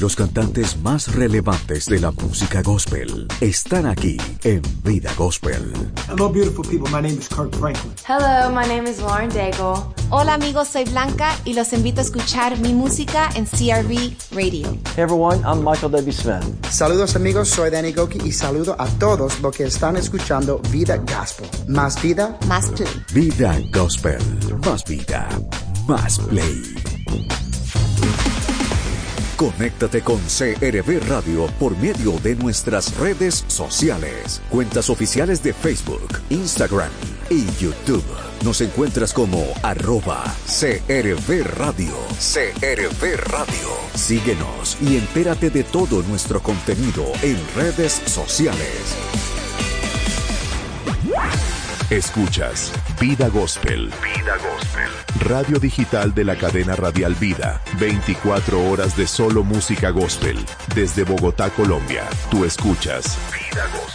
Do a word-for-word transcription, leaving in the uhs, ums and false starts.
Los cantantes más relevantes de la música gospel están aquí en Vida Gospel. Hello, beautiful people. My name is Kirk Franklin. Hello, my name is Lauren Daigle. Hola amigos, soy Blanca y los invito a escuchar mi música en C R V Radio. Hey everyone, I'm Michael W. Smith. Saludos amigos, soy Danny Goki y saludo a todos los que están escuchando Vida Gospel. Más vida, más play. Vida Gospel, más vida, más play. Conéctate con C R V Radio por medio de nuestras redes sociales, cuentas oficiales de Facebook, Instagram y YouTube. Nos encuentras como arroba C R V Radio. C R V Radio. Síguenos y entérate de todo nuestro contenido en redes sociales. Escuchas Vida Gospel. Vida Gospel. Radio digital de la cadena radial Vida. veinticuatro horas de solo música gospel. Desde Bogotá, Colombia. Tú escuchas Vida Gospel.